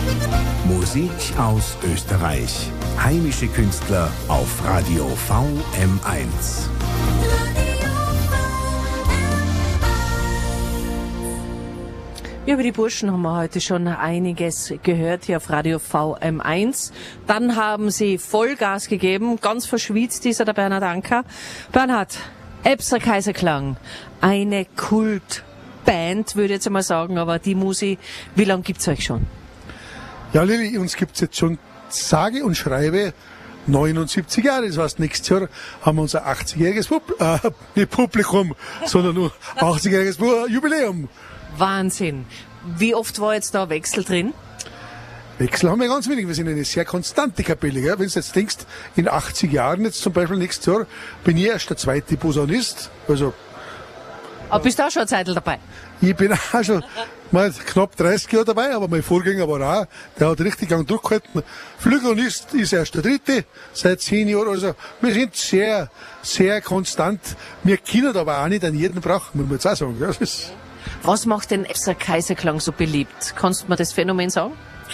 Musik aus Österreich. Heimische Künstler auf Radio VM1. Ja, über die Burschen haben wir heute schon einiges gehört hier auf Radio VM1. Dann haben sie Vollgas gegeben. Ganz verschwitzt ist der Bernhard Anker. Bernhard, Ebser Kaiserklang, eine Kultband, würde ich jetzt einmal sagen, aber die Musi, wie lange gibt's euch schon? Ja, Lili, uns gibt's jetzt schon sage und schreibe 79 Jahre. Das heißt, nächstes Jahr haben wir unser 80-jähriges nicht Publikum, sondern nur 80-jähriges Jubiläum. Wahnsinn. Wie oft war jetzt da ein Wechsel drin? Wechsel haben wir ganz wenig. Wir sind eine sehr konstante Kapelle. Gell? Wenn du jetzt denkst, in 80 Jahren, jetzt zum Beispiel nächstes Jahr, bin ich erst der zweite Posaunist. Also, Aber bist du auch schon eine Zeit dabei? ich bin auch schon mal knapp 30 Jahre dabei, aber mein Vorgänger war auch, der hat richtig lang Druck gehalten. Flügelhornist ist erst der dritte, seit 10 Jahren. Also, wir sind sehr, sehr konstant. Wir können aber auch nicht an jeden brauchen, muss man jetzt auch sagen. Gell? Was macht den Ebser Kaiserklang so beliebt? Kannst du mir das Phänomen sagen?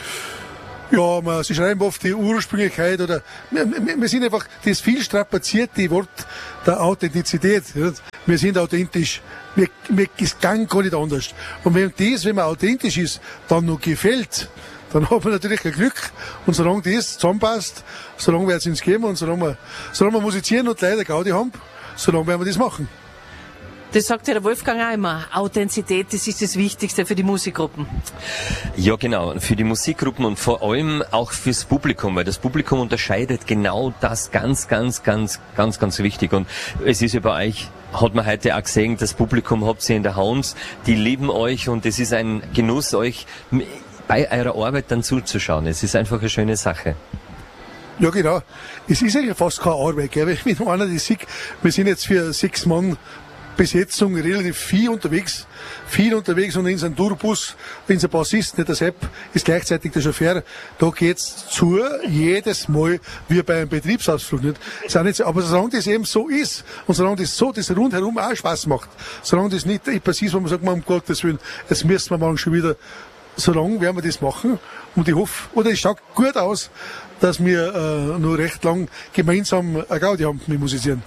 Ja, sie schreiben oft die Ursprünglichkeit oder wir sind einfach das viel strapazierte Wort der Authentizität. Wir sind authentisch. Es kann gar nicht anders. Und wenn man authentisch ist, dann noch gefällt, dann hat man natürlich ein Glück. Und solange das zusammenpasst, solange wird es uns geben und solange wir musizieren und leider Gaudi haben, solange werden wir das machen. Das sagt ja der Wolfgang auch immer. Authentizität, das ist das Wichtigste für die Musikgruppen. Ja, genau. Für die Musikgruppen und vor allem auch fürs Publikum, weil das Publikum unterscheidet genau das ganz wichtig. Und es ist ja bei euch, hat man heute auch gesehen, das Publikum habt ihr in der Hand, die lieben euch und es ist ein Genuss, euch bei eurer Arbeit dann zuzuschauen. Es ist einfach eine schöne Sache. Ja, genau. Es ist eigentlich fast keine Arbeit, gell? Wenn einer das sieht, wir sind jetzt für 6 Mann Besetzung relativ viel unterwegs und in seinem Tourbus, unser Bassist, nicht der Sepp, ist gleichzeitig der Chauffeur, da geht's zu, jedes Mal, wie bei einem Betriebsausflug, nicht? Ist auch nicht so, aber solange das eben so ist, und solange das so, das rundherum auch Spaß macht, solange das nicht etwas ist, wo man sagt, um Gottes Willen, jetzt müssen wir morgen schon wieder, solange werden wir das machen, und ich hoffe, oder es schaut gut aus, dass wir, noch recht lang gemeinsam eine Gaudi haben mit Musizieren.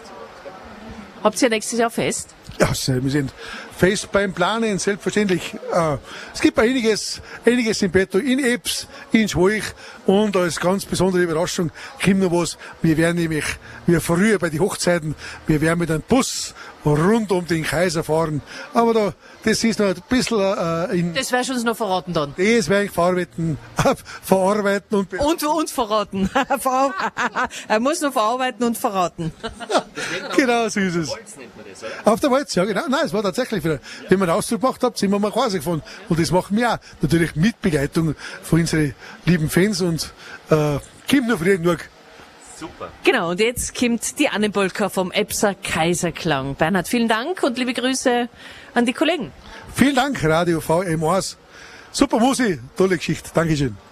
Habt ihr nächstes Jahr Fest? Ja, wir sind fest beim Planen, selbstverständlich. Es gibt einiges im Petto, in Ebs, in Schwoich und als ganz besondere Überraschung kommt noch was. Wir werden nämlich, wie früher bei den Hochzeiten, wir werden mit einem Bus rund um den Kaiser fahren. Aber das ist noch ein bisschen Das wirst du uns noch verraten dann. Das werde ich verarbeiten und verraten. Er muss noch verarbeiten und verraten. Genau, so ist es. Auf der Walz, ja genau. Nein, es war tatsächlich, wenn wir einen Ausdruck gemacht haben, sind wir mal quasi gefahren. Und das machen wir auch. Natürlich mit Begleitung von unseren lieben Fans und kommt noch früh genug. Super. Genau, und jetzt kommt die Annenbolka vom Ebser Kaiserklang. Bernhard, vielen Dank und liebe Grüße an die Kollegen. Vielen Dank, Radio VM1. Super Musik, tolle Geschichte. Dankeschön.